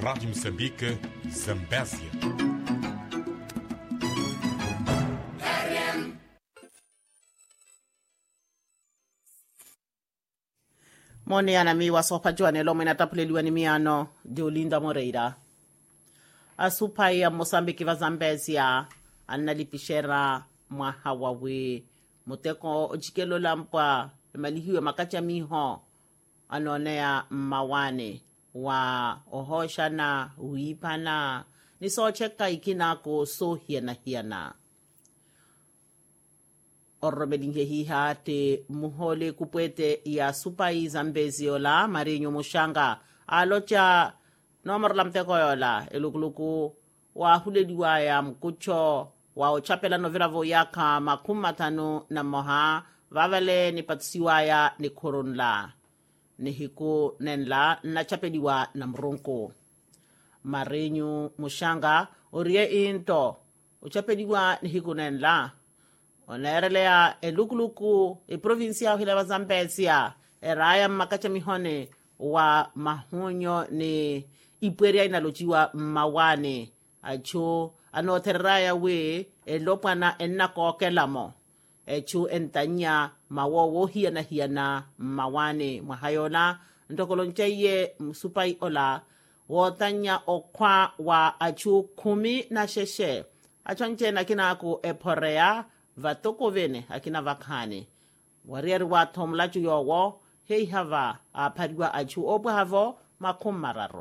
Rádio Moçambique, Zambésia. Mone anami wasopa juane lo mena tapuleliwa ni miano de Olinda Moreira. Asupai ya Moçambique va Zambésia analipishera mwa hawawe muteko ojikelo lampa malihiwe makacha miho anonea mawane wa ohosha na uipana nisocheka ikinako so hiana orrobelinge hiha te muhole kupwete ya supai Zambésia la Marinho Mushanga alocha nomor lamteko yola elukuluku wa huleliwa ya mkucho wa ochapela noviravo yaka 50 na moha vavale ni patisiwaya ni kurunla ni hiku nenla na chapeliwa na mrunku Marinho Mushanga orie into ochapeliwa ni hiku nenla onerelea elukuluku provinsia hilava Zambésia eraya makacha mihone wa mahunyo ni ipweria inalochiwa mawane acho anoterraya we elopana ennakokelamo echu entanya mawowo hiana mawane mwahayola ndokoloncheye msupai ola wotanya okwa wa achu 16 achonchena kinaku eporea vatokovene akina vakhane warieri watho mlachu yowo hei hava apariwa achu obwe havo 30.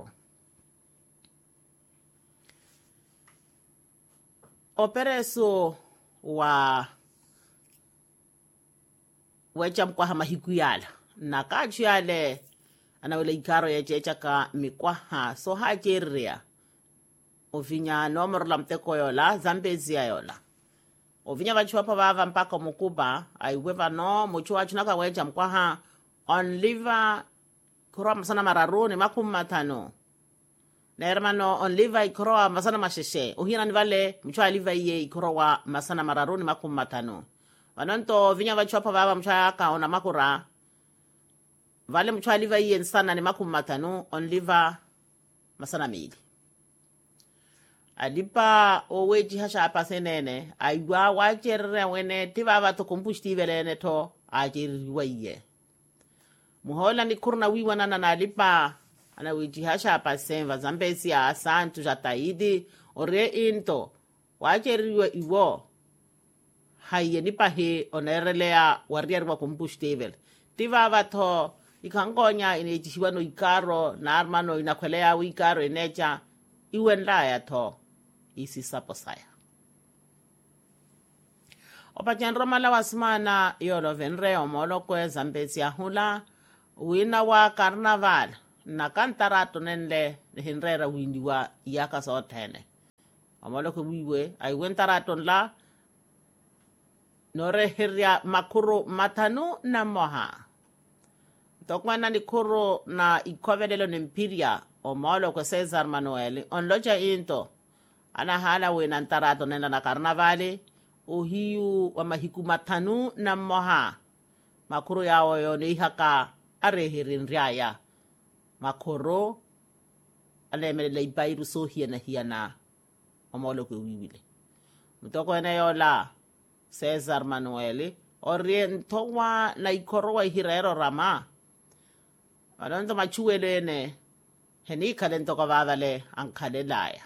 Opereso wa wecha mkwaha mahiku yala na kachu yale anawele ikaro ya chechaka mikwaha so hajeria ovinya nomor lamteko yola Zambésia yola ovinya vachuapa vava mpaka mukuba aiweva no muchu wachunaka wecha mkwaha on liver kura masana mararuni 50 na hermano on liver ikoroa masana masheshe uhina nivale mchua liver iye ikoroa masana mararuni 50 vanonto vinya vachuapa vava mchua kaona makura vale mchua liver iye nsana ni 50 on liver masana mili alipa oweji hasha apasenene aywa wacherre wene tivava to kompushtivelene to ajiriwa iye muhola ni kurna wiwanana na alipa ana weji hasha apasenva Zambésia asantu jataidi ore into wacheriwa iwo haye nipahe onerelea warriarwa kompushtivel tivava to ikangonya inejishiwa no ikaro na armano inakwelea wikaro inecha iwenlaya to isi saposaya opachenromala wasimana yolo venre omolo kwe Zambésia hula wina wa carnaval na kantarato nenle hinrera windiwa yaka sotene omolo kwe wiwe ay wentarato la nore hirya makuru matanu na moha tokwana ni kuro na ikovelelo nimpiria omolo kwe Cesar Manuel onlocha into ana hala wena ntarato nenda na karnavali uhiyu wa mahiku 5 na moha makuru yawo yo ni haka arehirin riaya makoro alemele leibairu so hiana omolo kwe wiwile mutoko ene yola Cesar Manuel orientowa na ikorowa hirero rama alonto machuelene heni kalento ko vavale ankalelaya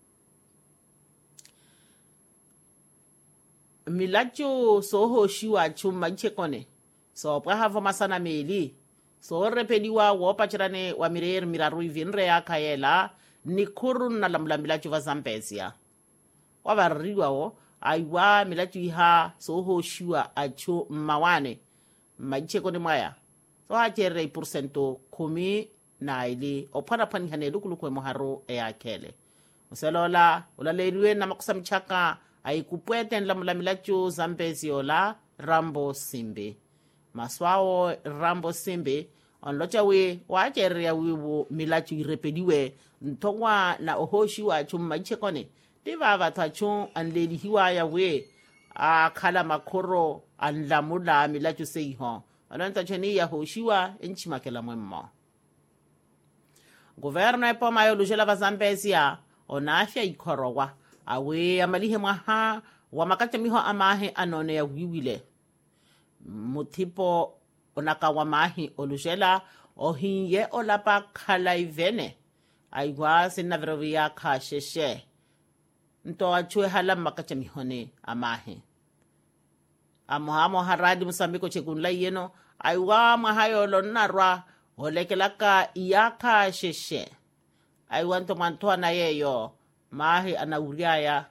milacho soho shiwa chuma chekone so prahavo masana meli so repeliwa wopachirane wa mirer miraru vinre akayela nikuru na lamla milacho va Zambésia wavarriwa wo aiwa milacho iha soho shiwa acho mawane machekone mwaya so hachere % 10 na ili opana pani hane lukuluku moharo akele muselola ulaleliwe na makusa mchaka aikupwete nlamula milacho Zambésia la Rambo Simbe maswao Rambo Simbe onlocha we wacheria wiwo milacho irepeliwe ntongwa na ohoshi wa chumma chekone tivava tacho anleli hiwaya we akhala makoro anlamula milacho seiho ananta cheni ya hoshiwa enchimakela mwemmo governo e poma yo lujela va Zambezia onafya ikhorowa awe amalihe mwaha wa makachamiho amahe anone ya wiwile mutipo onaka wa mahi olujela ohinye olapa khalaivene aiwa sinavrovia khasheshe nto achue hala makachamihone amahe amohamo haradi musambiko chekunla yeno aiwa mahayolo narwa olekelaka iyaka sheshe aiwa nto mantoa na yeyo mahi anauriaya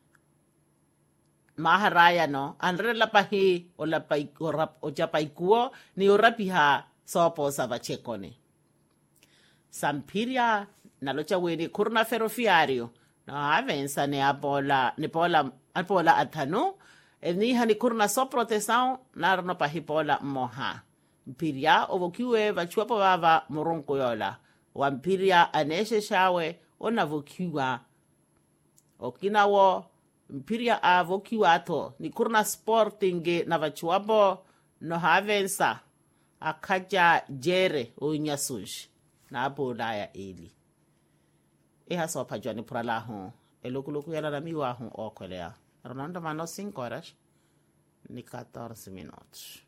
maharaya no andre lapahi ojapaikuo ni orapiha sopo savachekone sampiria nalocha weni kurna ferroviario no avensa ne apola atano eniha ni kurna so proteção narno pahipola moha mpiria ovokiwe vachuapo vava moronko yola wampiria aneshe shawe onavokiwa okinawo mpiria avokiwa ato ni kurna sporting na vachuapo no havensa akaja jere unyasush na apola ya eli eha sopa jwani purala hon elokuluku yana na miwa hon okolea Ronaldo mandou 5 horas e 14 minutos.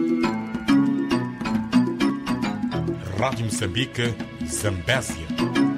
Rádio Moçambique, Zambésia.